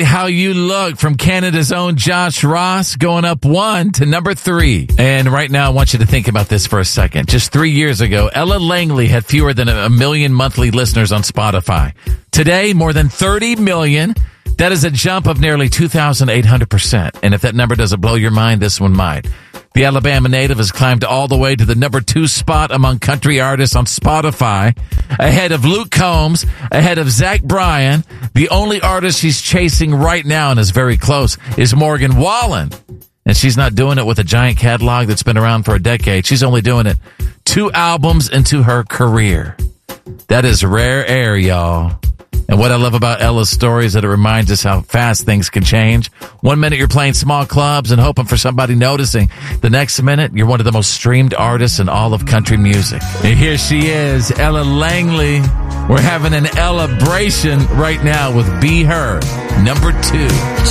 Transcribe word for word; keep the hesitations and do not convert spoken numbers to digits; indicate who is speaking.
Speaker 1: Rate How You Look from Canada's own Josh Ross, going up one to number three. And right now, I want you to think about this for a second. Just three years ago, Ella Langley had fewer than a million monthly listeners on Spotify. Today, more than thirty million. That is a jump of nearly two thousand eight hundred percent. And if that number doesn't blow your mind, this one might. The Alabama native has climbed all the way to the number two spot among country artists on Spotify, ahead of Luke Combs, ahead of Zach Bryan. The only artist she's chasing right now and is very close is Morgan Wallen. And she's not doing it with a giant catalog that's been around for a decade. She's only doing it two albums into her career. That is rare air, y'all. And what I love about Ella's story is that it reminds us how fast things can change. One minute you're playing small clubs and hoping for somebody noticing. The next minute, you're one of the most streamed artists in all of country music. And here she is, Ella Langley. We're having an Ella-bration right now with Be Her, number two.